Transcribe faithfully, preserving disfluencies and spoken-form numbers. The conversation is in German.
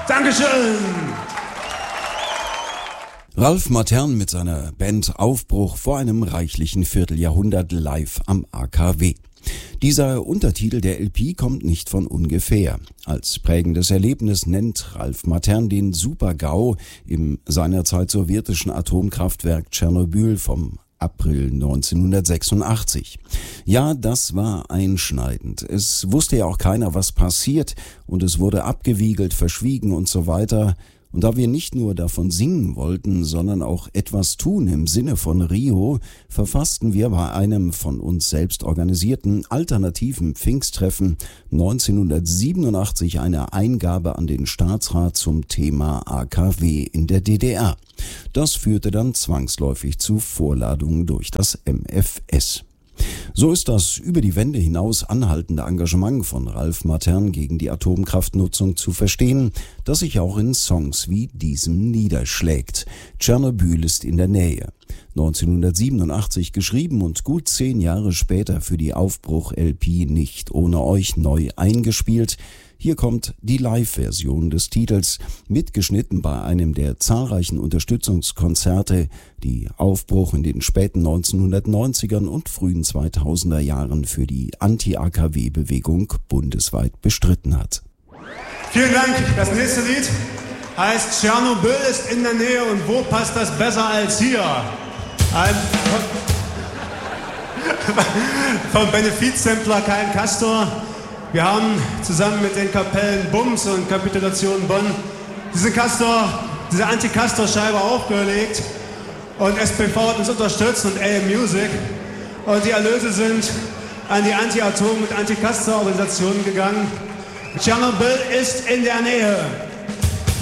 Dankeschön. Ralf Matern mit seiner Band Aufbruch vor einem reichlichen Vierteljahrhundert live am A K W. Dieser Untertitel der L P kommt nicht von ungefähr. Als prägendes Erlebnis nennt Ralf Matern den Super-GAU im seinerzeit sowjetischen Atomkraftwerk Tschernobyl vom April neunzehnhundertsechsundachtzig. Ja, das war einschneidend. Es wusste ja auch keiner, was passiert, und es wurde abgewiegelt, verschwiegen und so weiter. Und da wir nicht nur davon singen wollten, sondern auch etwas tun im Sinne von Rio, verfassten wir bei einem von uns selbst organisierten alternativen Pfingsttreffen neunzehnhundertsiebenundachtzig eine Eingabe an den Staatsrat zum Thema A K W in der D D R. Das führte dann zwangsläufig zu Vorladungen durch das M F S. So ist das über die Wende hinaus anhaltende Engagement von Ralf Matern gegen die Atomkraftnutzung zu verstehen, das sich auch in Songs wie diesem niederschlägt. Tschernobyl ist in der Nähe. neunzehnhundertsiebenundachtzig geschrieben und gut zehn Jahre später für die Aufbruch-L P Nicht ohne euch neu eingespielt. Hier kommt die Live-Version des Titels, mitgeschnitten bei einem der zahlreichen Unterstützungskonzerte, die Aufbruch in den späten neunzehnhundertneunzigern und frühen zweitausender Jahren für die Anti-A K W-Bewegung bundesweit bestritten hat. Vielen Dank. Das nächste Lied heißt Tschernobyl ist in der Nähe und wo passt das besser als hier? Ein vom Benefizsampler Kein Castor. Wir haben zusammen mit den Kapellen Bums und Kapitulation Bonn diesen Castor, diese Anti-Castor-Scheibe aufgelegt und S P V hat uns unterstützt und A M Music, und die Erlöse sind an die Anti-Atom- und Anti-Castor-Organisationen gegangen. Tschernobyl ist in der Nähe.